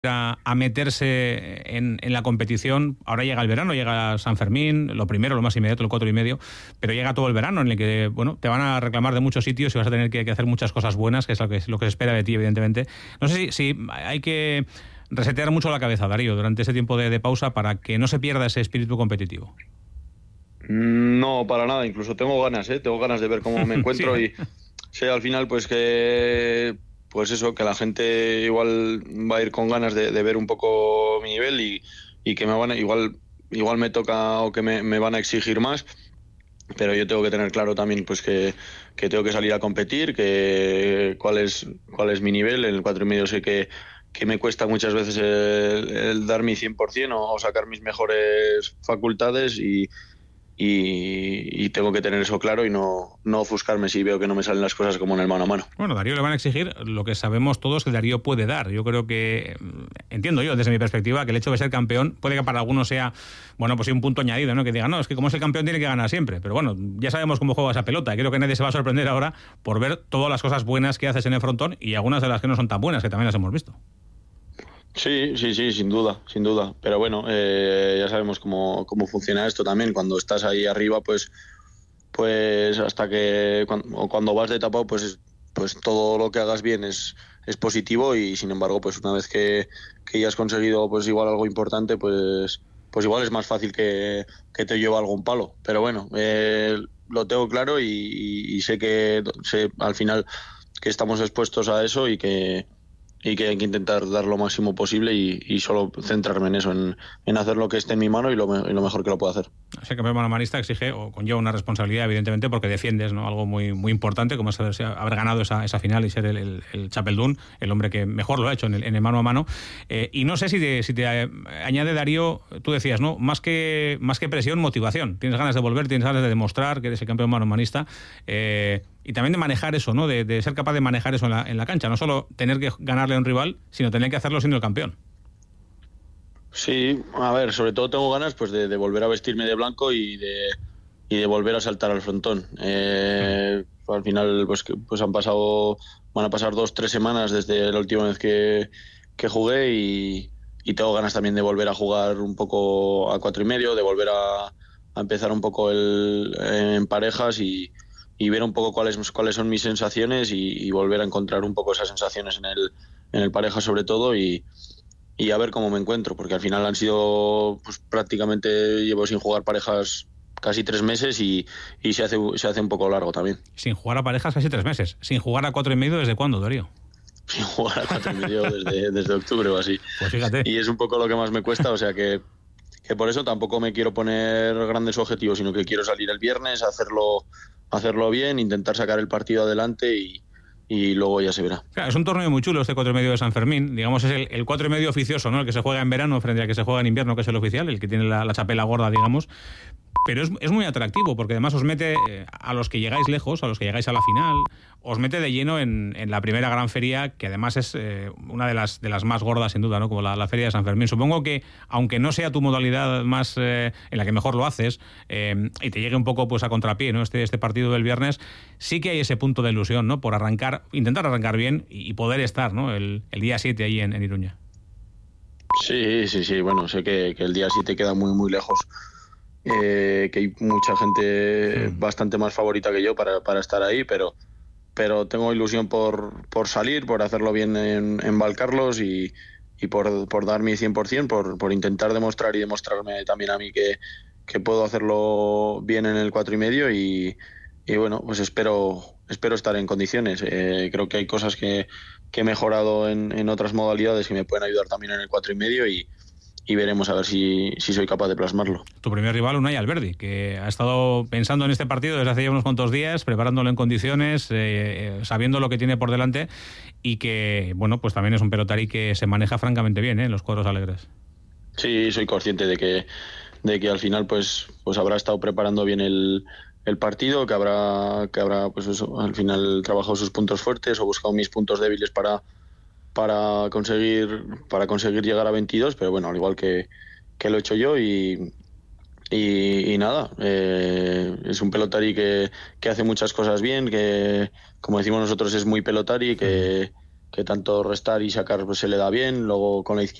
a meterse en la competición. Ahora llega el verano, llega San Fermín, lo primero, lo más inmediato, el 4,5, pero llega todo el verano en el que, bueno, te van a reclamar de muchos sitios y vas a tener que hacer muchas cosas buenas, que es lo que se espera de ti, evidentemente. No sé si hay que resetear mucho la cabeza, Darío, durante ese tiempo de pausa para que no se pierda ese espíritu competitivo. No, para nada, incluso tengo ganas de ver cómo me encuentro. Sí. Y sé al final pues que la gente igual va a ir con ganas de ver un poco mi nivel y que me van a, igual me toca o que me van a exigir más, pero yo tengo que tener claro también pues que tengo que salir a competir, que cuál es mi nivel. En el 4,5 sé que me cuesta muchas veces el dar mi 100% o sacar mis mejores facultades y tengo que tener eso claro y no ofuscarme si veo que no me salen las cosas como en el mano a mano. Bueno, Darío le van a exigir lo que sabemos todos que Darío puede dar. Yo creo que, entiendo yo desde mi perspectiva, que el hecho de ser campeón puede que para algunos sea, bueno, pues sí, un punto añadido, ¿no? Que digan, no, es que como es el campeón tiene que ganar siempre. Pero bueno, ya sabemos cómo juega esa pelota. Creo que nadie se va a sorprender ahora por ver todas las cosas buenas que haces en el frontón y algunas de las que no son tan buenas, que también las hemos visto. Sí, sin duda. Pero bueno, ya sabemos cómo funciona esto también. Cuando estás ahí arriba, pues hasta que cuando vas de etapa, pues todo lo que hagas bien es positivo y sin embargo, pues una vez que ya has conseguido pues igual algo importante, pues igual es más fácil que te lleve algún palo. Pero bueno, lo tengo claro y sé al final que estamos expuestos a eso y que hay que intentar dar lo máximo posible y solo centrarme en eso, en hacer lo que esté en mi mano y lo mejor que lo puedo hacer. Ese campeón manomanista exige o conlleva una responsabilidad, evidentemente, porque defiendes, ¿no?, algo muy, muy importante, como es haber ganado esa final y ser el Chapeldún, el hombre que mejor lo ha hecho en el mano a mano. Y no sé si te añade, Darío, tú decías, ¿no?, más que presión, motivación. Tienes ganas de volver, tienes ganas de demostrar que eres el campeón manomanista. Y también de manejar eso, ¿no? De ser capaz de manejar eso en la cancha. No solo tener que ganarle a un rival, sino tener que hacerlo siendo el campeón. Sí, a ver, sobre todo tengo ganas pues de volver a vestirme de blanco y de volver a saltar al frontón. Al final van a pasar 2-3 semanas desde la última vez que jugué y tengo ganas también de volver a jugar un poco a 4,5, de volver a empezar un poco en parejas y ver un poco cuáles son mis sensaciones y volver a encontrar un poco esas sensaciones en el pareja sobre todo y a ver cómo me encuentro, porque al final han sido pues prácticamente llevo sin jugar parejas casi 3 meses y se hace un poco largo también. Sin jugar a parejas casi 3 meses. Sin jugar a 4,5, ¿desde cuándo, Darío? Sin jugar a 4,5 desde octubre o así. Pues fíjate. Y es un poco lo que más me cuesta, o sea que por eso tampoco me quiero poner grandes objetivos, sino que quiero salir el viernes, hacerlo bien, intentar sacar el partido adelante y luego ya se verá. Claro, es un torneo muy chulo este 4,5 de San Fermín. Digamos, es el 4,5 oficioso, ¿no? El que se juega en verano frente al que se juega en invierno, que es el oficial, el que tiene la chapela gorda, digamos. Pero es muy atractivo, porque además os mete a los que llegáis lejos, a los que llegáis a la final, os mete de lleno en la primera gran feria, que además es una de las más gordas, sin duda, ¿no?, como la Feria de San Fermín. Supongo que, aunque no sea tu modalidad más en la que mejor lo haces, y te llegue un poco pues a contrapié, ¿no?, este partido del viernes, sí que hay ese punto de ilusión, ¿no?, por intentar arrancar bien y poder estar, ¿no?, el día 7 ahí en Iruña. Sí, bueno, sé que el día 7 queda muy, muy lejos. Que hay mucha gente bastante más favorita que yo para estar ahí, pero tengo ilusión por salir, por hacerlo bien en Valcarlos y por dar mi 100%, por intentar demostrar y demostrarme también a mí que puedo hacerlo bien en el 4,5 y bueno, pues espero estar en condiciones. Creo que hay cosas que he mejorado en otras modalidades que me pueden ayudar también en el 4,5 y veremos a ver si soy capaz de plasmarlo. Tu primer rival, Unai Alberdi, que ha estado pensando en este partido desde hace ya unos cuantos días, preparándolo en condiciones, sabiendo lo que tiene por delante y que, bueno, pues también es un pelotari que se maneja francamente bien en los cuadros alegres. Sí, soy consciente de que al final pues habrá estado preparando bien el partido, que habrá pues eso, al final trabajado sus puntos fuertes o buscado mis puntos débiles para conseguir llegar a 22, pero bueno, al igual que lo he hecho yo y nada, es un pelotari que hace muchas cosas bien, que como decimos nosotros es muy pelotari, que que tanto restar y sacar pues se le da bien, luego con la izquierda